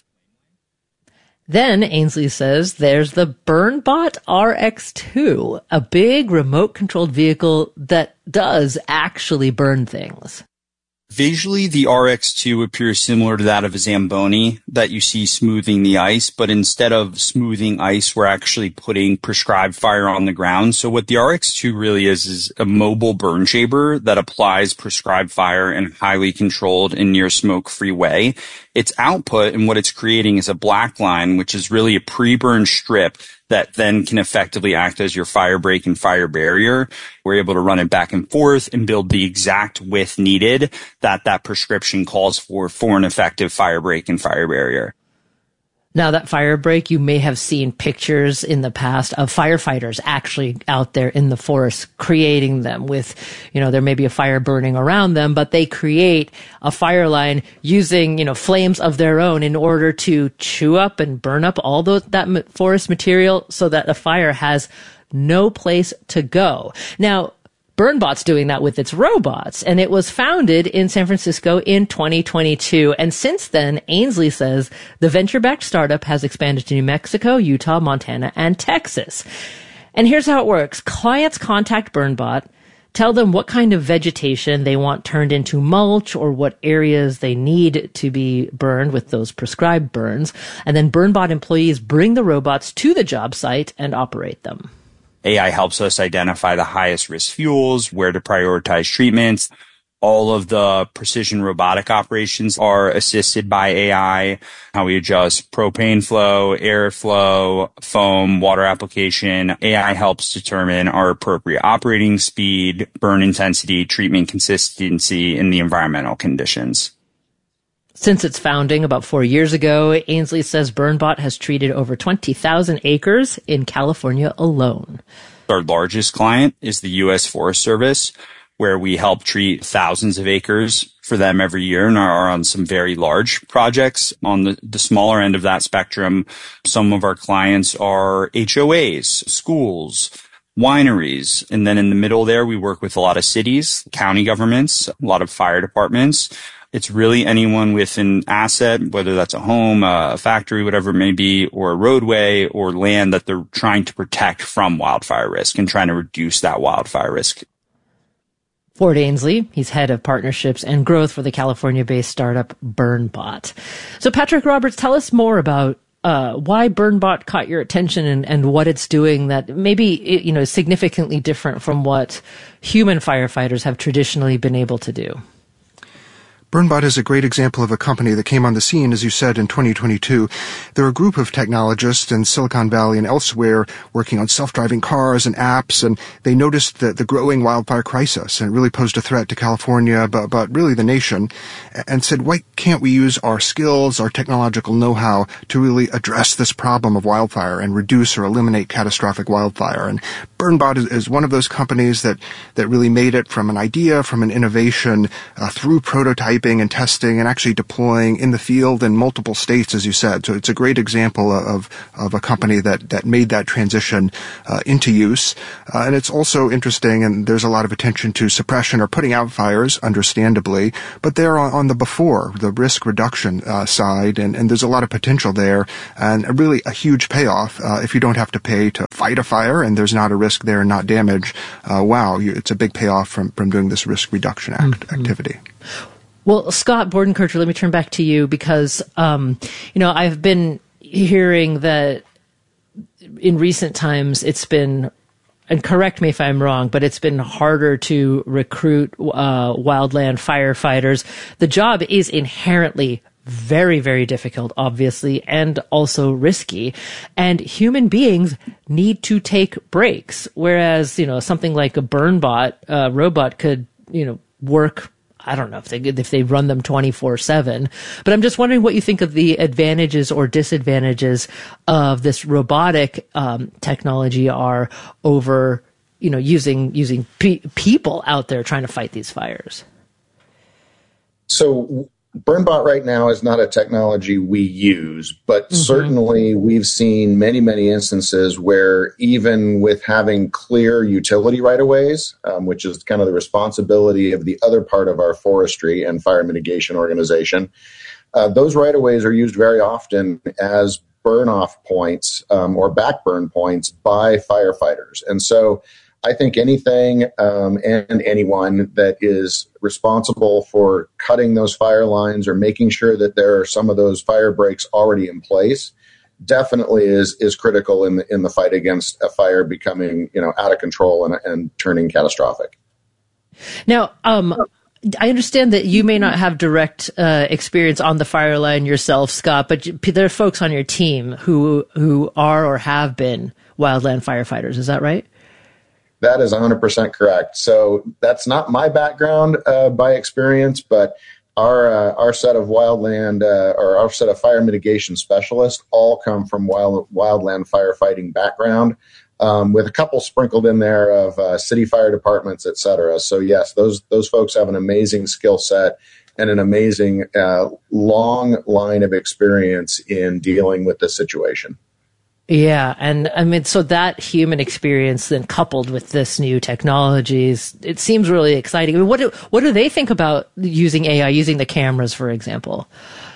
Then, Ainsley says, there's the BurnBot R X two, a big remote-controlled vehicle that does actually burn things. Visually, the R X two appears similar to that of a Zamboni that you see smoothing the ice, but instead of smoothing ice, we're actually putting prescribed fire on the ground. So what the R X two really is, is a mobile burn chamber that applies prescribed fire in a highly controlled and near smoke-free way. Its output and what it's creating is a black line, which is really a pre-burn strip that then can effectively act as your fire break and fire barrier. We're able to run it back and forth and build the exact width needed that that prescription calls for for an effective fire break and fire barrier. Now, that fire break, you may have seen pictures in the past of firefighters actually out there in the forest creating them with, you know, there may be a fire burning around them, but they create a fire line using, you know, flames of their own in order to chew up and burn up all those, that forest material so that the fire has no place to go. Now, BurnBot's doing that with its robots, and it was founded in San Francisco in twenty twenty-two. And since then, Ainsley says the venture-backed startup has expanded to New Mexico, Utah, Montana, and Texas. And here's how it works. Clients contact BurnBot, tell them what kind of vegetation they want turned into mulch or what areas they need to be burned with those prescribed burns. And then BurnBot employees bring the robots to the job site and operate them. A I helps us identify the highest risk fuels, where to prioritize treatments. All of the precision robotic operations are assisted by A I. How we adjust propane flow, air flow, foam, water application. A I helps determine our appropriate operating speed, burn intensity, treatment consistency, and the environmental conditions. Since its founding about four years ago, Ainsley says BurnBot has treated over twenty thousand acres in California alone. Our largest client is the U S Forest Service, where we help treat thousands of acres for them every year and are on some very large projects. On the, the smaller end of that spectrum, some of our clients are H O As, schools, wineries. And then in the middle there, we work with a lot of cities, county governments, a lot of fire departments. It's really anyone with an asset, whether that's a home, a factory, whatever it may be, or a roadway or land that they're trying to protect from wildfire risk and trying to reduce that wildfire risk. Ford Ainsley, he's head of partnerships and growth for the California-based startup BurnBot. So Patrick Roberts, tell us more about uh, why BurnBot caught your attention and, and what it's doing that maybe, you know, is significantly different from what human firefighters have traditionally been able to do. BurnBot is a great example of a company that came on the scene, as you said, in twenty twenty-two. They're a group of technologists in Silicon Valley and elsewhere working on self-driving cars and apps, and they noticed the, the growing wildfire crisis, and it really posed a threat to California, but, but really the nation, and said, why can't we use our skills, our technological know-how to really address this problem of wildfire and reduce or eliminate catastrophic wildfire? And BurnBot is, is one of those companies that, that really made it from an idea, from an innovation, uh, through prototyping and testing and actually deploying in the field in multiple states, as you said. So it's a great example of, of a company that, that made that transition uh, into use. Uh, and it's also interesting, and there's a lot of attention to suppression or putting out fires, understandably, but they're on, on the before, the risk reduction uh, side, and, and there's a lot of potential there, and a really a huge payoff uh, if you don't have to pay to fight a fire and there's not a risk there and not damage. Uh, wow, you, it's a big payoff from, from doing this risk reduction act, mm-hmm. activity. Well, Scott Bordenkircher, let me turn back to you because, um, you know, I've been hearing that in recent times it's been, and correct me if I'm wrong, but it's been harder to recruit uh, wildland firefighters. The job is inherently very, very difficult, obviously, and also risky. And human beings need to take breaks, whereas, you know, something like a BurnBot uh, robot could, you know, work. I don't know if they if they run them twenty-four seven, but I'm just wondering what you think of the advantages or disadvantages of this robotic um, technology are over, you know, using using pe- people out there trying to fight these fires. So BurnBot right now is not a technology we use, but mm-hmm. certainly we've seen many, many instances where even with having clear utility right-of-ways, um, which is kind of the responsibility of the other part of our forestry and fire mitigation organization, uh, those right-of-ways are used very often as burn-off points um, or backburn points by firefighters. And so I think anything um, and anyone that is responsible for cutting those fire lines or making sure that there are some of those fire breaks already in place definitely is is critical in the in the fight against a fire becoming, you know, out of control and, and turning catastrophic. Now, um, I understand that you may not have direct uh, experience on the fire line yourself, Scott, but there are folks on your team who who are or have been wildland firefighters. Is that right? That is one hundred percent correct. So that's not my background uh, by experience, but our uh, our set of wildland uh, or our set of fire mitigation specialists all come from wild wildland firefighting background, um, with a couple sprinkled in there of uh, city fire departments, et cetera. So yes, those those folks have an amazing skill set and an amazing uh, long line of experience in dealing with this situation. Yeah, and I mean, so that human experience then coupled with this new technologies, it seems really exciting. I mean, what do, what do they think about using A I, using the cameras, for example?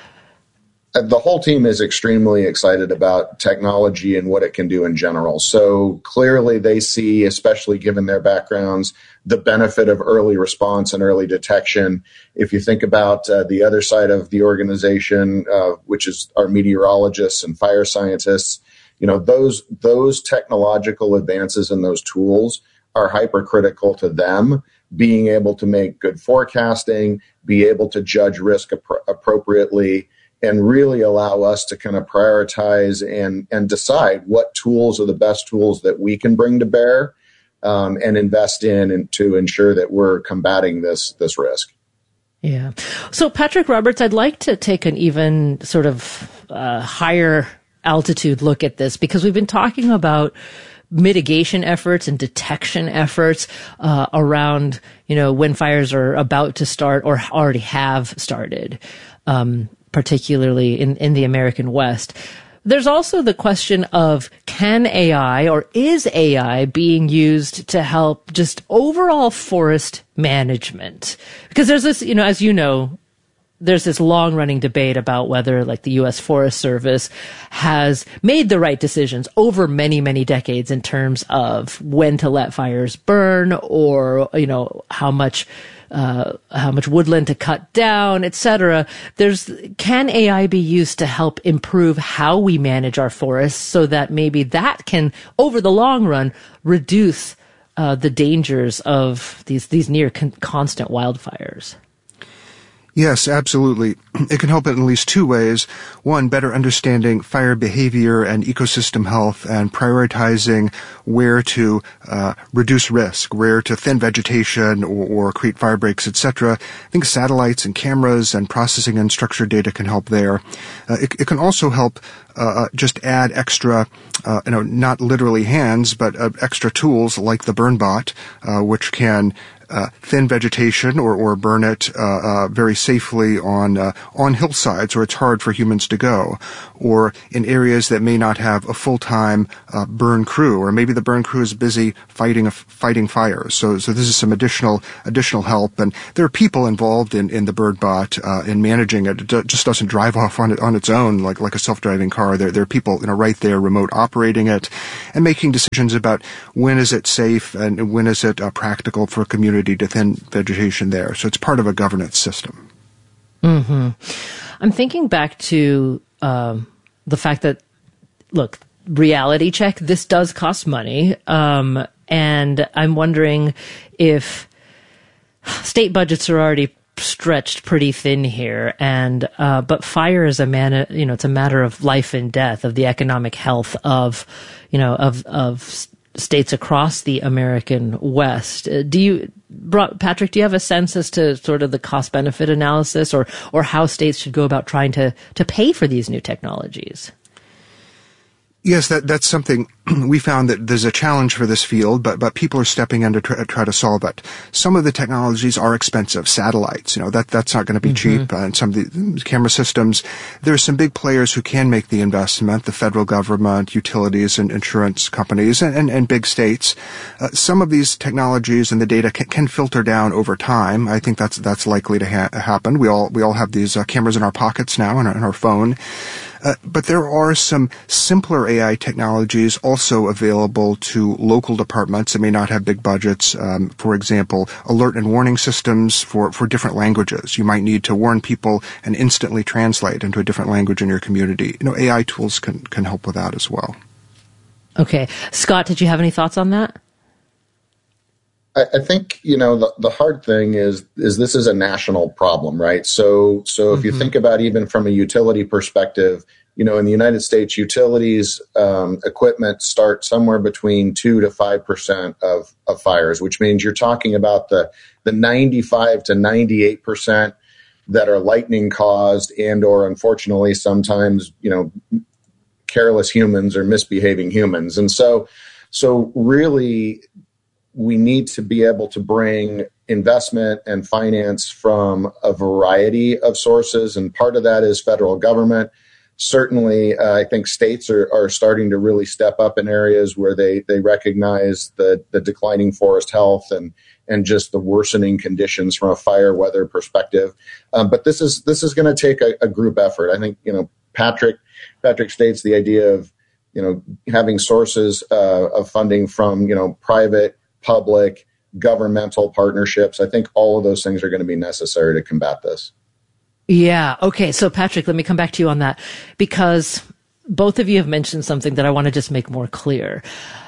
The whole team is extremely excited about technology and what it can do in general. So clearly they see, especially given their backgrounds, the benefit of early response and early detection. If you think about uh, the other side of the organization, uh, which is our meteorologists and fire scientists, you know, those those technological advances and those tools are hypercritical to them being able to make good forecasting, be able to judge risk appro- appropriately, and really allow us to kind of prioritize and, and decide what tools are the best tools that we can bring to bear um, and invest in and to ensure that we're combating this this risk. Yeah. So, Patrick Roberts, I'd like to take an even sort of uh, higher altitude look at this, because we've been talking about mitigation efforts and detection efforts uh, around, you know, when fires are about to start or already have started, um, particularly in, in the American West. There's also the question of, can A I or is A I being used to help just overall forest management? Because there's this, you know, as you know, there's this long-running debate about whether, like, the U S Forest Service has made the right decisions over many, many decades in terms of when to let fires burn, or, you know, how much, uh, how much woodland to cut down, et cetera. There's, can A I be used to help improve how we manage our forests so that maybe that can, over the long run, reduce uh, the dangers of these these near con- constant wildfires? Yes, absolutely. It can help in at least two ways. One, better understanding fire behavior and ecosystem health and prioritizing where to uh, reduce risk, where to thin vegetation or, or create fire breaks, et cetera. I think satellites and cameras and processing unstructured data can help there. Uh, it, it can also help uh, just add extra, uh, you know, not literally hands, but uh, extra tools like the BurnBot, uh, which can Uh, thin vegetation or, or burn it uh, uh, very safely on uh, on hillsides where it's hard for humans to go, or in areas that may not have a full-time uh, burn crew, or maybe the burn crew is busy fighting a, fighting fires. So so this is some additional additional help, and there are people involved in in the BurnBot uh, in managing it. It d- just doesn't drive off on it on its own like like a self-driving car. There there are people, you know, right there remote operating it and making decisions about when is it safe and when is it uh, practical for a community to thin vegetation there. So it's part of a governance system. Mm-hmm. I'm thinking back to um, the fact that, look, reality check, this does cost money. Um, and I'm wondering if state budgets are already stretched pretty thin here, and uh, but fire is a man, you know, it's a matter of life and death, of the economic health of, you know, of of states across the American West. Uh, do you, Patrick, do you have a sense as to sort of the cost benefit analysis, or or how states should go about trying to to pay for these new technologies? Yes, that that's something we found, that there's a challenge for this field, but but people are stepping in to try, try to solve it. Some of the technologies are expensive. Satellites, you know, that that's not going to be mm-hmm. cheap. Uh, and some of the camera systems, there are some big players who can make the investment: the federal government, utilities, and insurance companies, and and, and big states. Uh, some of these technologies and the data can, can filter down over time. I think that's that's likely to ha- happen. We all we all have these uh, cameras in our pockets now, and in our phone. Uh, but there are some simpler A I technologies also available to local departments that may not have big budgets. Um, for example, alert and warning systems for, for different languages. You might need to warn people and instantly translate into a different language in your community. You know, A I tools can, can help with that as well. Okay. Scott, did you have any thoughts on that? I, I think, you know, the, the hard thing is, is this is a national problem, right? So, so if mm-hmm. you think about even from a utility perspective, you know, in the United States, utilities um, equipment start somewhere between two to five percent of of fires, which means you're talking about the the ninety-five to ninety-eight percent that are lightning caused, and or unfortunately sometimes, you know, careless humans or misbehaving humans, and so so really we need to be able to bring investment and finance from a variety of sources, and part of that is federal government. Certainly, uh, I think states are, are starting to really step up in areas where they, they recognize the, the declining forest health and, and just the worsening conditions from a fire weather perspective. Um, but this is this is going to take a, a group effort. I think, you know, Patrick Patrick states the idea of, you know, having sources uh, of funding from, you know, private, public, governmental partnerships. I think all of those things are going to be necessary to combat this. Yeah. Okay. So Patrick, let me come back to you on that, because both of you have mentioned something that I want to just make more clear.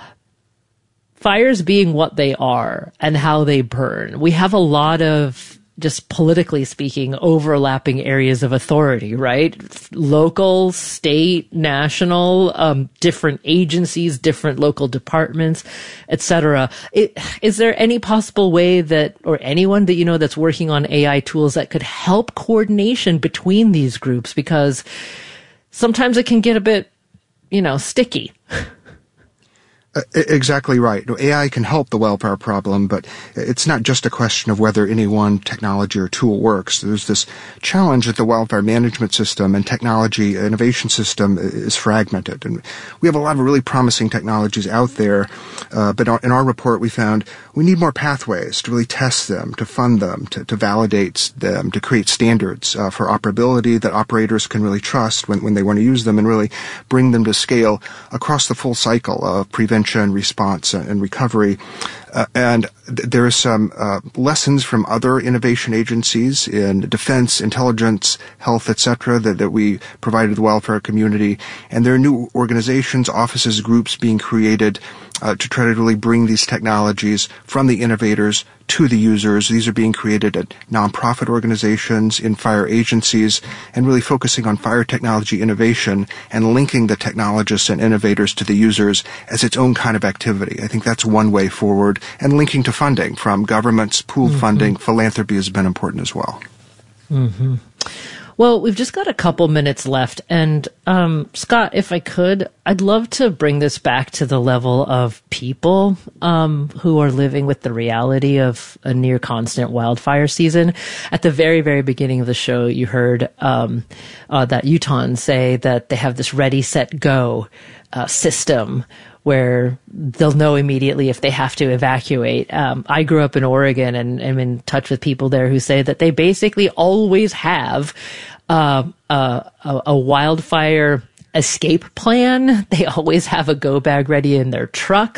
Fires being what they are and how they burn, we have a lot of, just politically speaking, overlapping areas of authority, right? Local, state, national, um, different agencies, different local departments, et cetera. Is there any possible way that, or anyone that you know that's working on A I tools that could help coordination between these groups? Because sometimes it can get a bit, you know, sticky. Uh, exactly right. A I can help the wildfire problem, but it's not just a question of whether any one technology or tool works. There's this challenge that the wildfire management system and technology innovation system is fragmented. And we have a lot of really promising technologies out there, uh, but in our report we found we need more pathways to really test them, to fund them, to, to validate them, to create standards uh, for operability that operators can really trust when, when they want to use them, and really bring them to scale across the full cycle of prevention, response, and recovery. Uh, and th- there are some uh, lessons from other innovation agencies in defense, intelligence, health, et cetera, that, that we provided the wildfire community. And there are new organizations, offices, groups being created uh, to try to really bring these technologies from the innovators to the users. These are being created at nonprofit organizations, in fire agencies, and really focusing on fire technology innovation and linking the technologists and innovators to the users as its own kind of activity. I think that's one way forward. And linking to funding from governments, pooled mm-hmm. funding, philanthropy has been important as well. Mm-hmm. Well, we've just got a couple minutes left. And um, Scott, if I could, I'd love to bring this back to the level of people um, who are living with the reality of a near constant wildfire season. At the very, very beginning of the show, you heard um, uh, that Utahns say that they have this ready, set, go uh, system where they'll know immediately if they have to evacuate. Um, I grew up in Oregon and am in touch with people there who say that they basically always have uh, uh, a, a wildfire escape plan. They always have a go bag ready in their truck.